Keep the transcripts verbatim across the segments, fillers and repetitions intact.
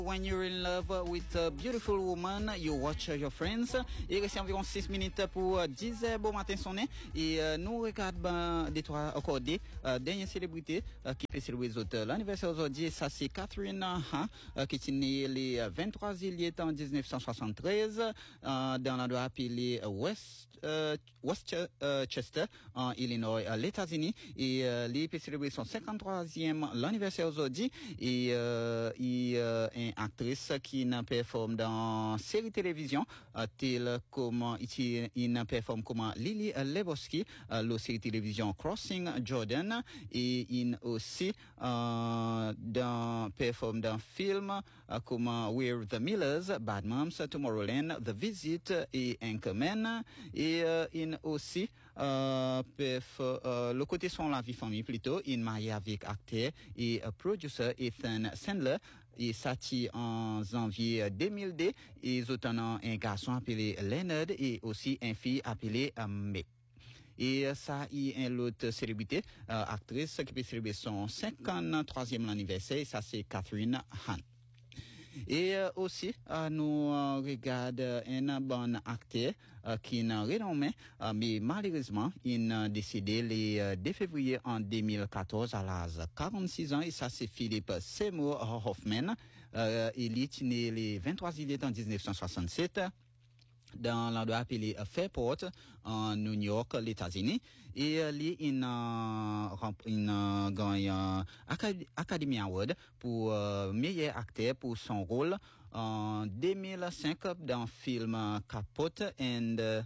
When you're in love with a beautiful woman, you watch your friends. Il reste environ six minutes pour dix heures bon matin sonné. Et euh, nous regardons des trois encore des euh, dernières célébrités euh, qui peut célébrer l'anniversaire aujourd'hui. Ça c'est Catherine Hahn euh, qui est née le vingt-trois juillet en dix-neuf cent soixante-treize euh, dans l'endroit appelé West euh, Westchester en Illinois, euh, les États-Unis. Et euh, il peut célébrer son cinquante-troisième l'anniversaire aujourd'hui. Et euh, il euh, une actrice qui n'a performe dans série télévision euh, telle comme il, il performe comme Lily Lebowski euh, la série télévision Crossing Jordan et il aussi euh, dans performe dans film euh, comme We're the Millers, Bad Moms, Tomorrowland, The Visit et Anchorman et euh, il aussi euh, perf, euh, le côté son la vie famille plutôt il marié avec acteur et euh, producer Ethan Sandler et sorti en janvier deux mille deux. Ils ont un garçon appelé Leonard et aussi une fille appelée euh, May. Et ça, il y a une autre célébrité, euh, actrice qui peut célébrer son cinquante-troisième anniversaire. Et ça, c'est Catherine Hahn. Et euh, aussi, euh, nous euh, regardons un bon acteur euh, qui n'a renommé, euh, mais malheureusement, il a décédé le euh, deux février en deux mille quatorze à l'âge de quarante-six ans. Et ça, c'est Philip Seymour Hoffman. Euh, il est né le vingt-trois juillet en dix-neuf cent soixante-sept. Dans l'endroit appelé Fairport en New York, les États-Unis, et euh, lui il a il a gagné un Academy Award pour euh, meilleur acteur pour son rôle en deux mille cinq dans le film Capote and euh,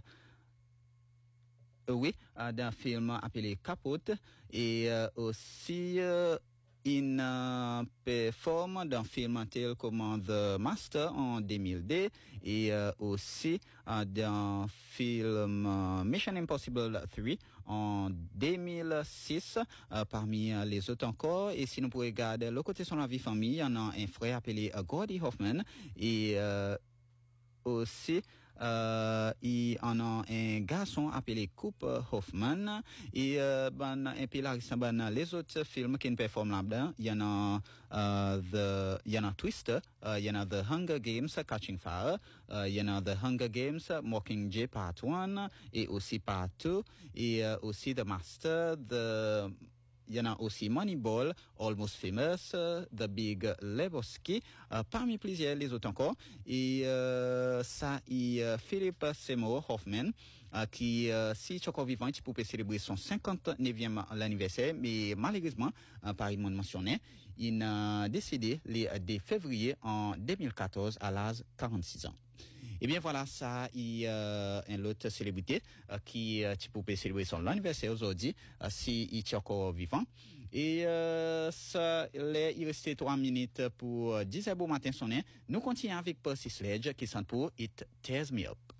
oui dans le film appelé Capote et euh, aussi euh, il uh, performe dans film tel comme The Master en deux mille deux et uh, aussi uh, dans film uh, Mission Impossible trois en deux mille six uh, parmi uh, les autres encore. Et si nous pouvons regarder le côté de la vie famille, il y en a un frère appelé uh, Gordy Hoffman et uh, aussi euh, il y en a un garçon appelé Cooper Hoffman et euh, ben un peu là ben les autres films qui performent là-dedans il y en a euh, the il y en a Twister euh, il y en a The Hunger Games Catching Fire euh, il y en a The Hunger Games Mockingjay Part un et aussi Part deux et euh, aussi The Master the il y en a aussi Moneyball, Almost Famous, uh, The Big Lebowski, uh, parmi plusieurs les autres encore. Et euh, ça, il uh, Philip Seymour Hoffman, uh, qui, uh, si tu es encore vivant, tu peux célébrer son cinquante-neuvième anniversaire, mais malheureusement, uh, par il m'a mentionné, il a décédé le deux février en deux mille quatorze à l'âge de quarante-six ans. Eh bien voilà, ça il y a une autre célébrité euh, qui euh, tu peux célébrer son anniversaire aujourd'hui euh, si il est encore vivant. Et euh, ça, là, il restait trois minutes pour dix heures bon matin sonné. Nous continuons avec Percy Sledge qui chante pour It Tears Me Up.